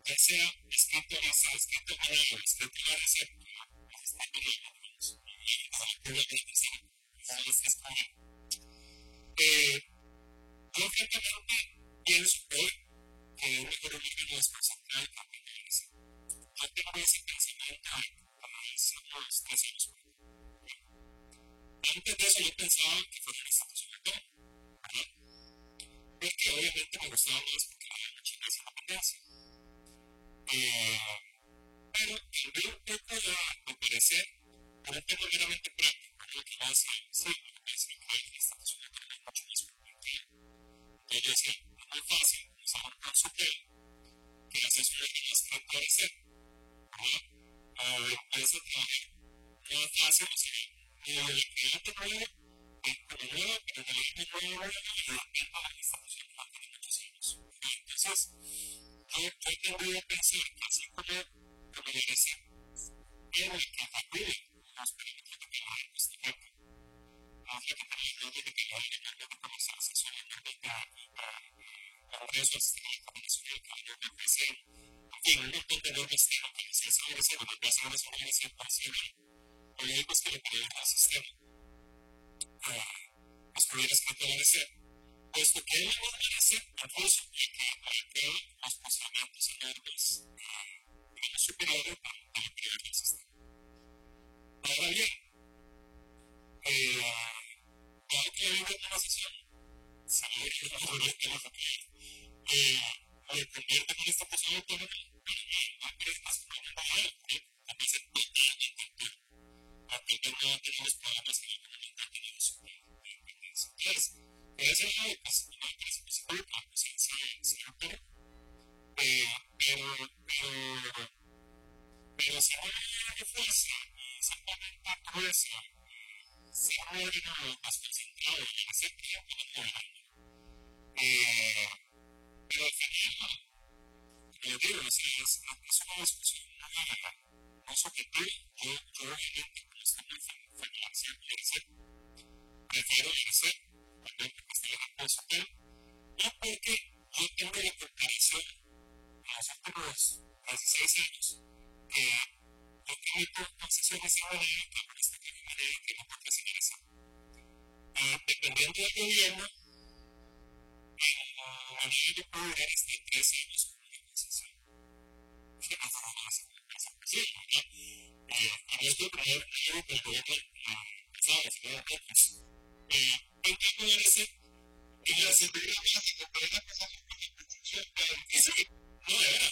ya sea escrito en esa, escrito en el, escrito en la receta, escrito en el, y obviamente sí, es como, yo francamente pienso hoy que es mejor unirme a las cosas que hay que yo tengo ese pensamiento hace unos 3 años. Antes de eso yo pensaba que fuera una institución actual, ¿verdad? Porque obviamente me gustaba más porque había mucha más independencia. Pero cambié un poco de parecer por un tema meramente práctico, lo que más sí, es que la institución actual es mucho más productiva. Entonces yo decía, es muy fácil usar un consultor que hace su más que parecer, ¿verdad? Empieza a trabajar más fácil, o sea, el cliente nuevo como nuevo, pero en el mismo nuevo y la misma institución que tiene muchos años. Entonces, yo tendría que pensar que así como la iglesia tiene que acudir los parámetros de trabajo en este campo, hace que también de que la iglesia no comenzase solamente a ingresos de comunicación de calidad de ofrecer, en fin, un montón de normas que se hacen en las bases de una iglesia posible, políticos que le ponen al sistema. Los pudieras fortalecer, puesto que él no merece incluso que los posicionamientos enormes digamos superiores para el primer del sistema. Ahora bien, dado que hay una organización, si le convierte en esta posición autónoma, no crees más problema a él, que también se puede intentar aprender no a tener los problemas que la comunidad ha tenido su independencia. Entonces, por ese lado, pues, no me parece positivo que la conciencia sea autónoma, pero si no hay fuerza y simplemente tuerce, si no hay más concentrado en hacer tiempo, no hay pero al final, como digo, es una discusión muy subjetiva. Yo obviamente, como estoy muy familiarizado con ejercer, prefiero ejercer, también porque estoy en el consultorio, y porque yo tengo la comparación en los últimos 16 años que yo tengo concesiones de manera que con esta que manera que no puedo seguir así. Dependiendo del gobierno, la ley yo puedo durar hasta 3 años con una concesión. Que no fue más sí, ¿verdad? Y no es lo primero que yo del gobierno pasado, sino de otros. ¿En qué puede ser? Y la seguridad básica, pero es la cosa que no, de verdad,